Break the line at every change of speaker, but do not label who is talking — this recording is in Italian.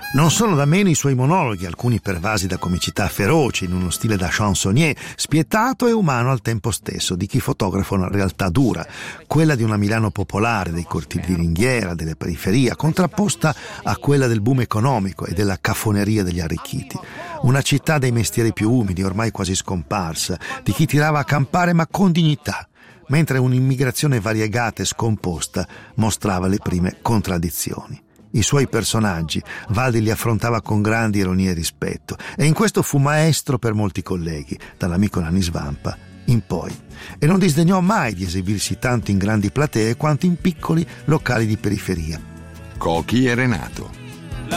Non sono da meno i suoi monologhi, alcuni pervasi da comicità feroce, in uno stile da chansonnier, spietato e umano al tempo stesso, di chi fotografa una realtà dura, quella di una Milano popolare, dei cortili di ringhiera, delle periferie, contrapposta a quella del boom economico e della cafoneria degli arricchiti. Una città dei mestieri più umili, ormai quasi scomparsa, di chi tirava a campare ma con dignità, mentre un'immigrazione variegata e scomposta mostrava le prime contraddizioni. I suoi personaggi Valdi li affrontava con grandi ironia e rispetto, e in questo fu maestro per molti colleghi, dall'amico Nanni Svampa in poi, e non disdegnò mai di esibirsi tanto in grandi platee quanto in piccoli locali di periferia.
Cochi e Renato.